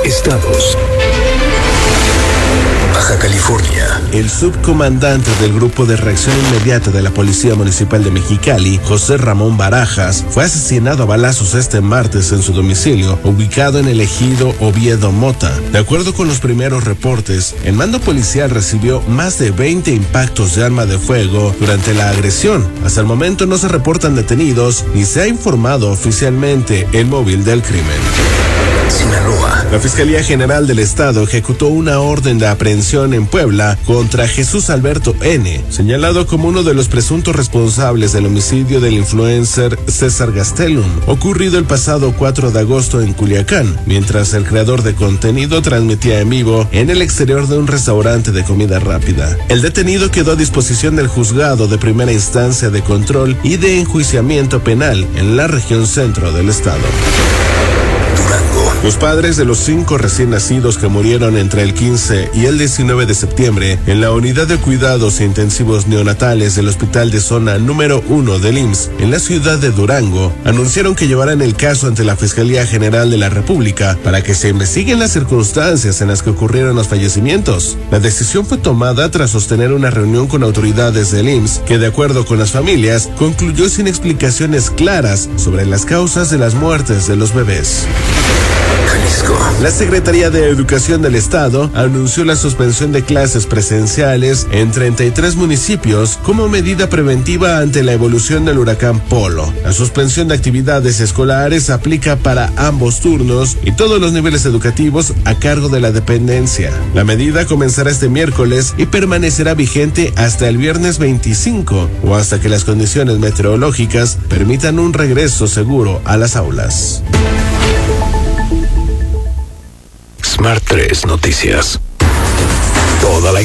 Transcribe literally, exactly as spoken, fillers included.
estados. Baja California. El subcomandante del Grupo de Reacción Inmediata de la Policía Municipal de Mexicali, José Ramón Barajas, fue asesinado a balazos este martes en su domicilio, ubicado en el ejido Oviedo Mota. De acuerdo con los primeros reportes, el mando policial recibió más de veinte impactos de arma de fuego durante la agresión. Hasta el momento no se reportan detenidos ni se ha informado oficialmente el móvil del crimen. Sinaloa. La Fiscalía General del Estado ejecutó una orden de aprehensión en Puebla contra Jesús Alberto N., señalado como uno de los presuntos responsables del homicidio del influencer César Gastelum, ocurrido el pasado cuatro de agosto en Culiacán, mientras el creador de contenido transmitía en vivo en el exterior de un restaurante de comida rápida. El detenido quedó a disposición del juzgado de primera instancia de control y de enjuiciamiento penal en la región centro del estado. Los padres de los cinco recién nacidos que murieron entre el quince y el diecinueve de septiembre en la unidad de cuidados intensivos neonatales del hospital de zona número uno del I M S S en la ciudad de Durango anunciaron que llevarán el caso ante la Fiscalía General de la República para que se investiguen las circunstancias en las que ocurrieron los fallecimientos. La decisión fue tomada tras sostener una reunión con autoridades del I M S S que, de acuerdo con las familias, concluyó sin explicaciones claras sobre las causas de las muertes de los bebés. Jalisco. La Secretaría de Educación del Estado anunció la suspensión de clases presenciales en treinta y tres municipios como medida preventiva ante la evolución del huracán Polo. La suspensión de actividades escolares aplica para ambos turnos y todos los niveles educativos a cargo de la dependencia. La medida comenzará este miércoles y permanecerá vigente hasta el viernes veinticinco o hasta que las condiciones meteorológicas permitan un regreso seguro a las aulas. Smart tres Noticias. Toda la